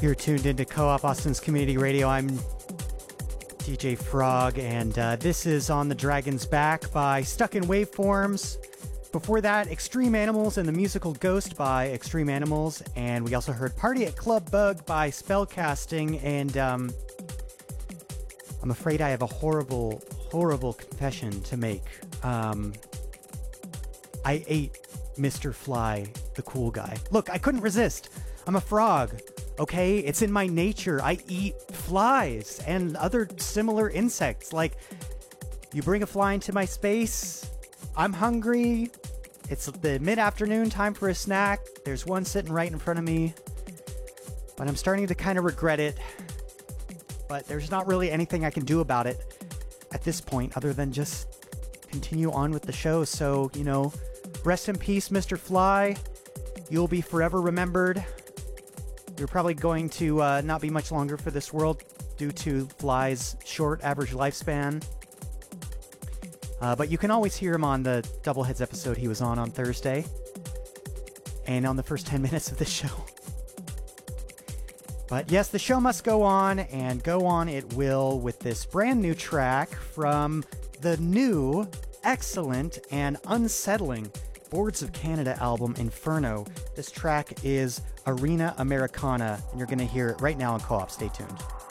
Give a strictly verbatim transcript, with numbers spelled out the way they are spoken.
You're tuned into Co-op Austin's Community Radio. I'm D J Frog, and uh, this is On the Dragon's Back by Stuck in Waveforms. Before that, Extreme Animals and the Musical Ghost by Extreme Animals, and we also heard Party at Club Bug by Spellcasting, and um, I'm afraid I have a horrible, horrible confession to make. Um, I ate Mister Fly, the cool guy. Look, I couldn't resist. I'm a frog. Okay, it's in my nature. I eat flies and other similar insects. Like, you bring a fly into my space, I'm hungry, it's the mid-afternoon, time for a snack, there's one sitting right in front of me, but I'm starting to kind of regret it, but there's not really anything I can do about it at this point other than just continue on with the show. So, you know, rest in peace, Mister Fly. You'll be forever remembered. You're probably going to uh, not be much longer for this world due to Fly's short average lifespan. Uh, but you can always hear him on the Doubleheads episode he was on on Thursday. And on the first ten minutes of the show. But yes, the show must go on, and go on it will with this brand new track from the new, excellent, and unsettling Boards of Canada album, Inferno. This track is Arena Americana, and you're going to hear it right now on Co-op. Stay tuned.